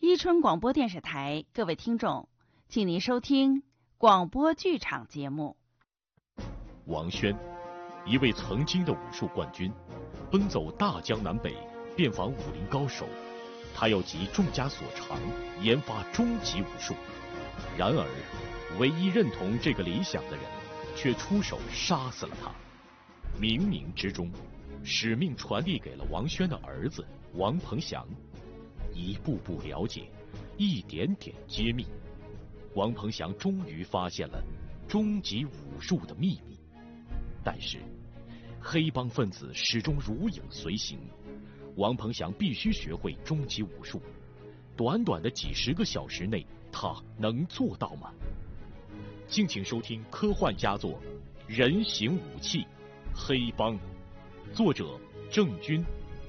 伊春广播电视台，各位听众，请您收听广播剧场节目。 王轩，一位曾经的武术冠军，奔走大江南北，遍访武林高手。他要集众家所长，研发终极武术。然而，唯一认同这个理想的人，却出手杀死了他。冥冥之中，使命传递给了王轩的儿子王鹏翔。一步步了解，一点点揭秘，王鹏翔终于发现了终极武术的秘密。但是，黑帮分子始终如影随形，王鹏翔必须学会终极武术。短短的几十个小时内，他能做到吗？敬请收听科幻佳作《人形武器黑帮》，作者郑钧。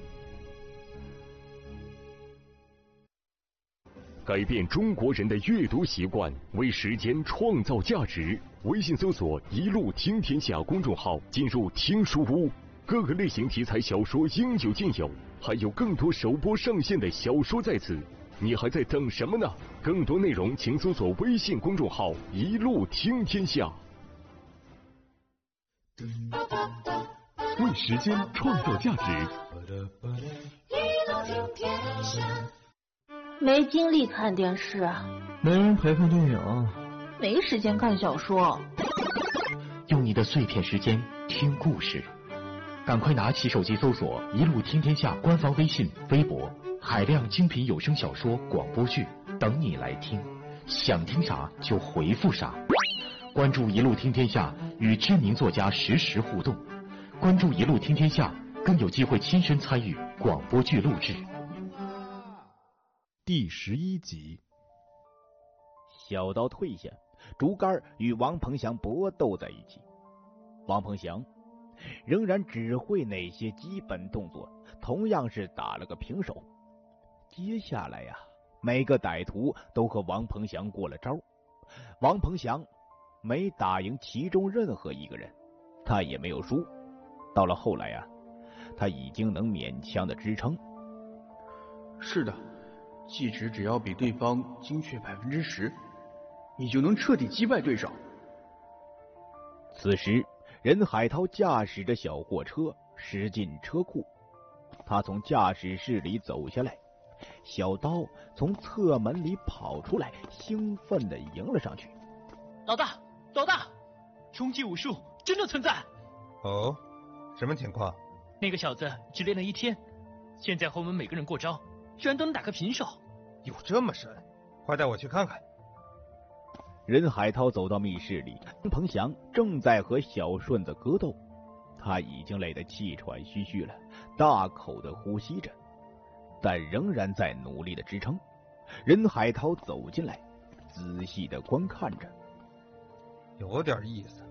改变中国人的阅读习惯，为时间创造价值。微信搜索“一路听天下”公众号，进入听书屋，各个类型题材小说应有尽有，还有更多首播上线的小说在此。你还在等什么呢？更多内容请搜索微信公众号“一路听天下”。为时间创造价值。 一路听天下。没精力看电视， 没人陪看电影， 没时间看小说。 用你的碎片时间听故事，赶快拿起手机搜索“一路听天下”官方微信、微博，海量精品有声小说、广播剧等你来听。想听啥就回复啥。关注“一路听天下”，与知名作家实时互动。关注“一路听天下”，更有机会亲身参与广播剧录制。 第11集， 小刀退下，竹竿与王鹏翔搏斗在一起。王鹏翔仍然只会那些基本动作，同样是打了个平手。接下来呀，每个歹徒都和王鹏翔过了招。王鹏翔没打赢其中任何一个人，他也没有输。到了后来呀，他已经能勉强的支撑。 是的，技值只要比对方精确10%，你就能彻底击败对手。 此时，任海涛驾驶着小货车驶进车库，他从驾驶室里走下来，小刀从侧门里跑出来，兴奋地迎了上去。 老大，老大，终极武术真的存在！ 哦，什么情况？ 那个小子只练了1天，现在和我们每个人过招，居然都能打个平手。 有这么神？快带我去看看。 任海涛走到密室里，王鹏翔正在和小顺子格斗，他已经累得气喘吁吁了，大口的呼吸着，但仍然在努力的支撑。任海涛走进来，仔细的观看着。 有点意思，